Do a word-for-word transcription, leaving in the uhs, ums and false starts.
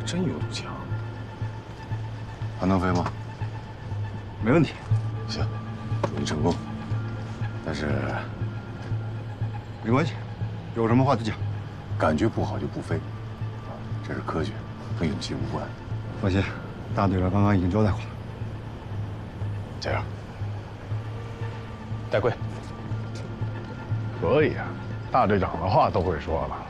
真有堵墙。 还能飞吗？ 没问题。 行，祝你成功。但是没关系，有什么话就讲。 感觉不好就不飞，啊，这是科学，跟勇气无关。 放心，大队长刚刚已经交代过了。 加油！ 戴贵，可以啊，大队长的话都会说了。